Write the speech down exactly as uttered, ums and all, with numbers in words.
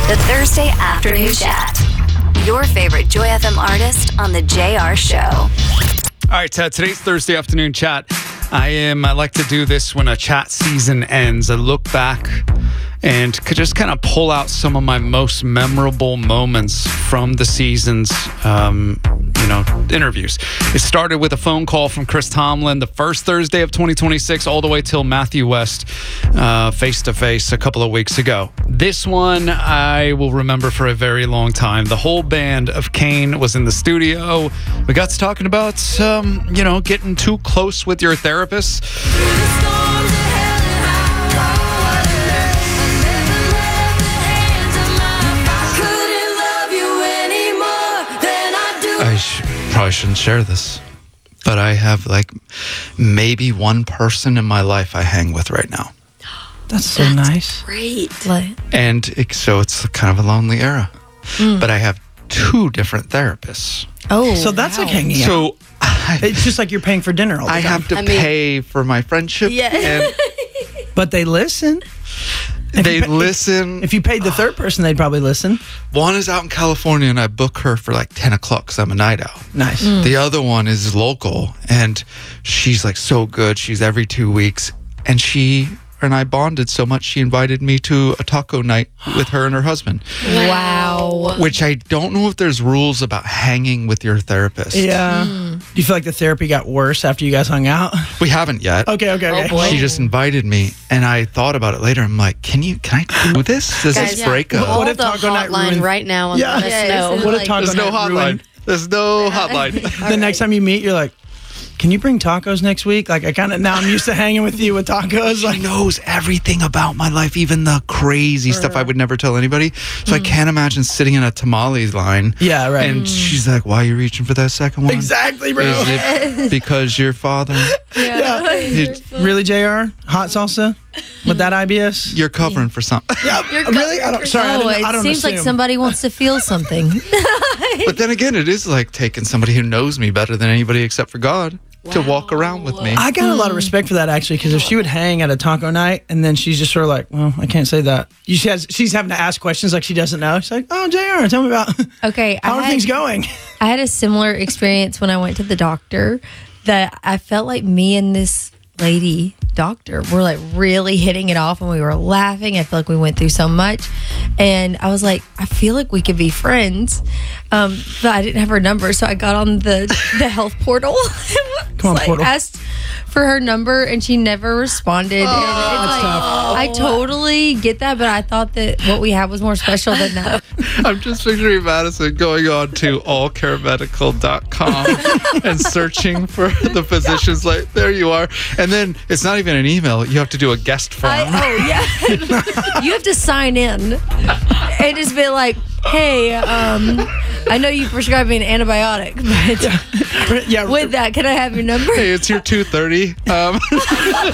The Thursday Afternoon Chat. Your favorite Joy F M artist on The J R Show. All right, uh, today's Thursday Afternoon Chat. I am. I like to do this when a chat season ends. I look back and could just kind of pull out some of my most memorable moments from the season's, um, you know, interviews. It started with a phone call from Chris Tomlin the first Thursday of twenty twenty-six, all the way till Matthew West uh, face-to-face a couple of weeks ago. This one I will remember for a very long time. The whole band of Kane was in the studio. We got to talking about, um, you know, getting too close with your therapist. I sh- probably shouldn't share this, but I have like maybe one person in my life I hang with right now. That's so That's nice. Great. And it, so it's kind of a lonely era. Mm. But I have two different therapists. Oh, so that's wow. like hanging out. So I, it's just like you're paying for dinner all the I time. have to I mean, pay for my friendship. Yeah. And but they listen. If they you, listen. If, if you paid the third person, they'd probably listen. One is out in California, and I book her for like ten o'clock because I'm a night owl. Nice. Mm. The other one is local, and she's like so good. She's every two weeks, and she and I bonded so much, she invited me to a taco night with her and her husband. Wow. Which I don't know if there's rules about hanging with your therapist. Yeah. Mm. Do you feel like the therapy got worse after you guys hung out? We haven't yet. Okay, okay, okay. Oh, boy. She just invited me, and I thought about it later. I'm like, can you, can I do this? Does Guys, this yeah. break up? Call What if the Taco Night hotline ruined- right now and Yeah. let us Yes, know. and What if Like, Taco There's no Night hotline. ruined- There's no hotline. The next time you meet, you're like, can you bring tacos next week? Like, I kind of, now I'm used to hanging with you with tacos. She Like, knows everything about my life, even the crazy stuff I would never tell anybody. So I can't imagine sitting in a tamales line. yeah, right. And she's like, why are you reaching for that second one? exactly, bro. Is it because your father? Yeah. He- Really, J R? Hot salsa? With that I B S? you're covering for something. Yeah, really? I don't, sorry, I, Oh, didn't, I it don't seems like assume. somebody wants to feel something. But then again, it is like taking somebody who knows me better than anybody except for God to walk around with me. I got a lot of respect for that, actually, because if she would hang at a taco night and then she's just sort of like, well, I can't say that. She has, she's having to ask questions like she doesn't know. She's like, oh, J R, tell me about Okay. how I are had, things going? I had a similar experience when I went to the doctor that I felt like me and this lady doctor were like really hitting it off and we were laughing. I feel like we went through so much. And I was like, I feel like we could be friends. Um, but I didn't have her number. So I got on the, the health portal. Come on, like, portal. asked for her number and she never responded. And it's like, I totally get that, but I thought that what we had was more special than that. I'm just picturing Madison going on to all care medical dot com and searching for the physicians. Like, there you are. And then it's not even an email. You have to do a guest form. I, oh, yeah. You have to sign in and just be like, hey, um, I know you prescribed me an antibiotic, but yeah, with that, can I have your number? Hey, it's your two thirty. Um,